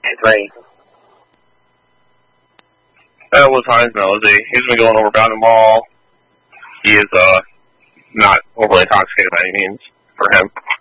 Right. That was Heinz Nosey. He's been going over Bound and Mall. He is not overly intoxicated by any means for him.